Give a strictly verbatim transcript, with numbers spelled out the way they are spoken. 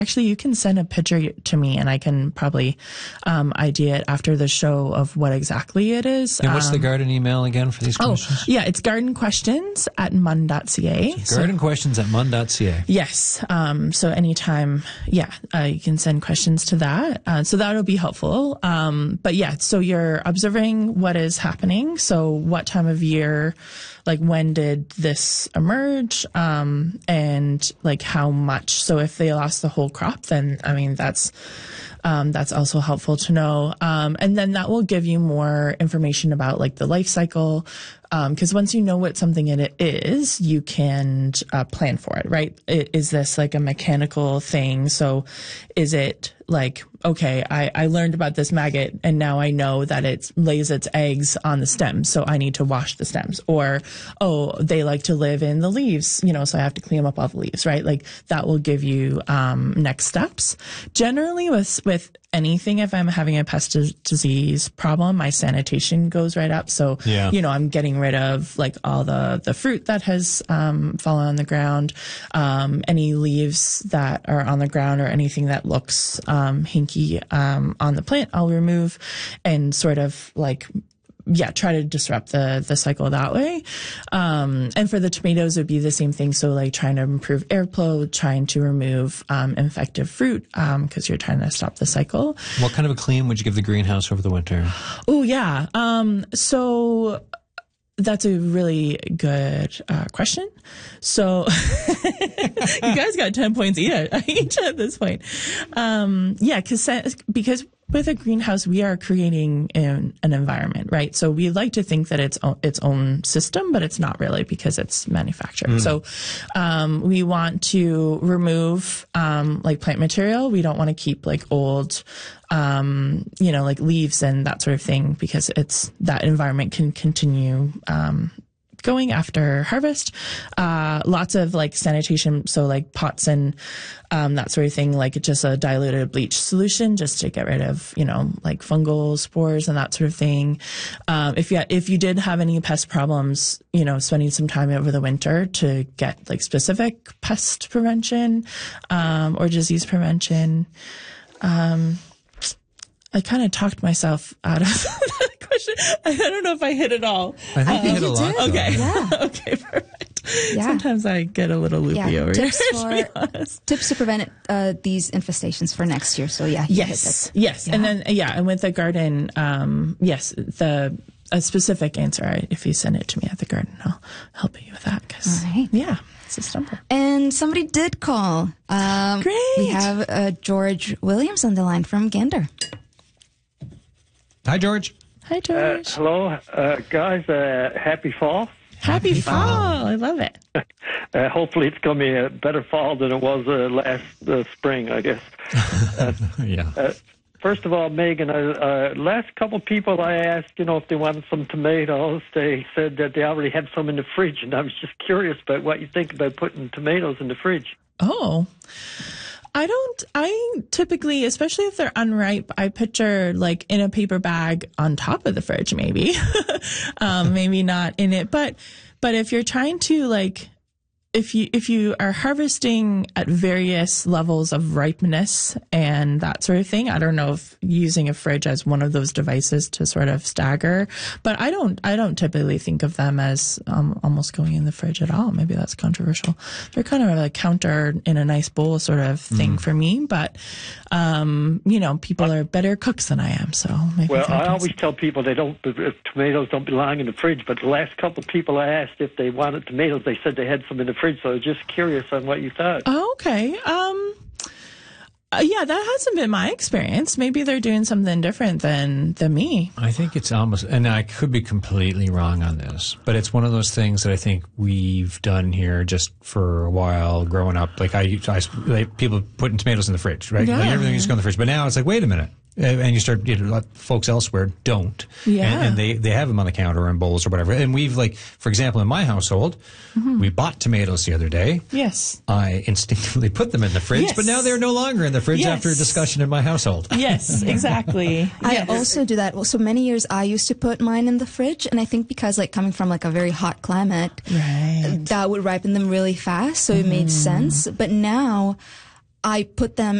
Actually, you can send a picture to me and I can probably um, idea it after the show of what exactly it is. And what's um, the garden email again for these questions? Oh, yeah, it's garden questions at mun dot c a. So garden questions at mun dot c a. Yes. Um, so anytime, yeah, uh, you can send questions to that. Uh, so that'll be helpful. Um, but yeah, so you're observing what is happening. So what time of year, like when did this emerge? Um, and like how much? So if they lost the whole crop, then, I mean, that's, um, that's also helpful to know. Um, and then that will give you more information about like the life cycle. Um, cause once you know what something it is, you can, uh, plan for it, right? Is this like a mechanical thing? So is it like, okay, I, I learned about this maggot and now I know that it lays its eggs on the stems. So I need to wash the stems. Or, oh, they like to live in the leaves, you know, so I have to clean them up all the leaves, right? Like that will give you, um, next steps. Generally with, with anything, if I'm having a pest disease problem, my sanitation goes right up. So, yeah. you know, I'm getting rid of like all the, the fruit that has, um, fallen on the ground, um, any leaves that are on the ground or anything that looks, um, hinky, um, on the plant, I'll remove and sort of like, yeah, try to disrupt the, the cycle that way. Um, and for the tomatoes, it would be the same thing. So like trying to improve airflow, trying to remove, um, infected fruit, um, cause you're trying to stop the cycle. What kind of a clean would you give the greenhouse over the winter? Oh, yeah. Um, so that's a really good, uh, question. So you guys got ten points each at this point. Um, yeah, cause, because with a greenhouse, we are creating an, an environment, right? So we like to think that it's o- its own system, but it's not really because it's manufactured. Mm. So um, we want to remove um, like plant material. We don't want to keep like old, um, you know, like leaves and that sort of thing because it's that environment can continue. Um, going after harvest, uh, lots of like sanitation. So like pots and, um, that sort of thing, like just a diluted bleach solution just to get rid of, you know, like fungal spores and that sort of thing. Um, if you, if you did have any pest problems, you know, spending some time over the winter to get like specific pest prevention, um, or disease prevention. Um, I kind of talked myself out of that question. I don't know if I hit it all. I think um, you hit a lot. Did. Okay. Yeah. Okay, perfect. Yeah. Sometimes I get a little loopy yeah. over tips here, for, to be honest. Tips to prevent uh, these infestations for next year. So yeah. Yes. Yes. Yeah. And then, yeah. And with the garden, um, yes, the, a specific answer, if you send it to me at the garden, I'll help you with that. Cause right. yeah. It's a stumper. And somebody did call. Um, Great. We have uh, George Williams on the line from Gander. Hi, George. Hi, George. Uh, hello, uh, guys. Uh, happy fall. Happy, happy fall. fall. I love it. Uh, hopefully it's going to be a better fall than it was uh, last uh, spring, I guess. Uh, yeah. Uh, first of all, Megan, uh, uh, last couple people I asked, you know, if they wanted some tomatoes, they said that they already had some in the fridge, and I was just curious about what you think about putting tomatoes in the fridge. Oh. I don't, I typically, especially if they're unripe, I picture like in a paper bag on top of the fridge, maybe, um, maybe not in it, but, but if you're trying to like, if you, if you are harvesting at various levels of ripeness and that sort of thing, I don't know if using a fridge as one of those devices to sort of stagger, but I don't, I don't typically think of them as, um, almost going in the fridge at all. Maybe that's controversial. They're kind of a counter in a nice bowl sort of thing mm. for me, but, um, you know, people are better cooks than I am, so maybe. Well, I always tell people they don't, tomatoes don't belong in the fridge, but the last couple of people I asked if they wanted tomatoes, they said they had some in the fridge, so I was just curious on what you thought. Oh, okay. Um, uh, yeah, that hasn't been my experience. Maybe they're doing something different than, than me. I think it's almost, and I could be completely wrong on this, but it's one of those things that I think we've done here just for a while growing up. Like I, I like people putting tomatoes in the fridge, right? Yeah. Like everything used to go in the fridge, but now it's like, wait a minute. And you start, you know, folks elsewhere don't. Yeah. And, and they, they have them on the counter or in bowls or whatever. And we've like, for example, in my household, mm-hmm. we bought tomatoes the other day. Yes. I instinctively put them in the fridge, yes. but now they're no longer in the fridge yes. after a discussion in my household. Yes, exactly. I yes. also do that. Well, so many years I used to put mine in the fridge, and I think because like coming from like a very hot climate, right. that would ripen them really fast, so mm. it made sense. But now, I put them